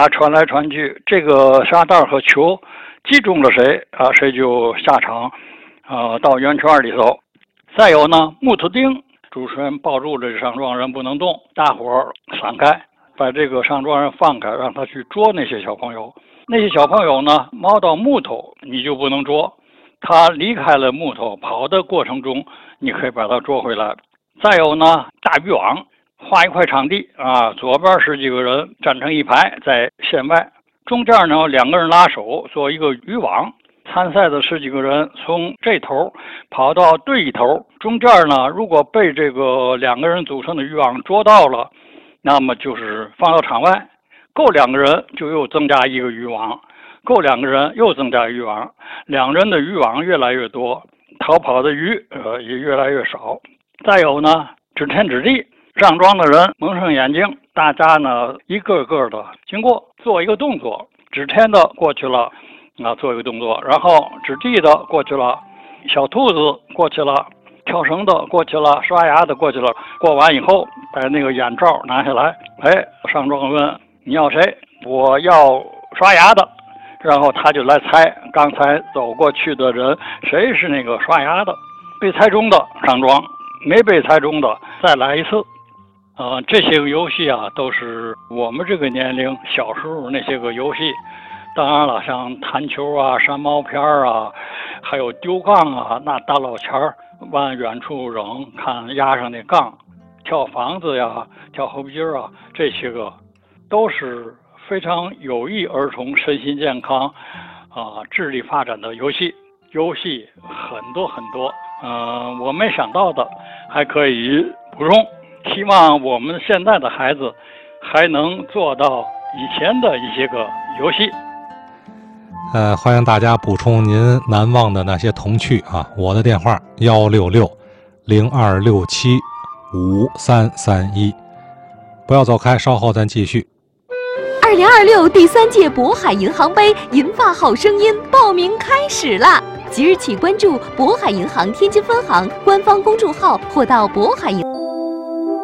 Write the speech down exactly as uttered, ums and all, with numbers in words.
俩传来传去，这个沙袋和球击中了谁啊，谁就下场，呃，到圆圈里头。再有呢，木头钉，主持人抱住这上庄人不能动，大伙儿散开，把这个上庄人放开，让他去捉那些小朋友。那些小朋友呢，摸到木头你就不能捉，他离开了木头跑的过程中，你可以把他捉回来。再有呢，大渔网，画一块场地啊，左边十几个人站成一排在线外，中间呢两个人拉手做一个渔网。参赛的十几个人从这头跑到对一头，中间呢如果被这个两个人组成的渔网捉到了，那么就是放到场外，够两个人就又增加一个渔网，够两个人又增加渔网，两人的渔网越来越多，逃跑的鱼呃也越来越少。再有呢，指天指地，上庄的人蒙上眼睛，大家呢一个个的经过做一个动作，指天的过去了啊，做一个动作，然后指地的过去了，小兔子过去了，跳绳的过去了，刷牙的过去了。过完以后，把那个眼罩拿下来，哎，上庄问你要谁？我要刷牙的。然后他就来猜刚才走过去的人谁是那个刷牙的。被猜中的上庄，没被猜中的再来一次。呃，这些个游戏啊，都是我们这个年龄小时候那些个游戏。当然了，像弹球啊、山猫片啊，还有丢杠啊，那大老钱儿往远处扔，看压上那杠，跳房子呀、跳猴皮筋啊，这些个都是非常有益儿童身心健康啊、智力发展的游戏。游戏很多很多，嗯、呃，我没想到的还可以补充。希望我们现在的孩子还能做到以前的一些个游戏。 呃，欢迎大家补充您难忘的那些童趣啊！我的电话幺六六零二六七五三三一，不要走开，稍后咱继续。 二零二六第三届渤海银行杯银发好声音报名开始啦！即日起关注渤海银行天津分行官方公众号，或到渤海银。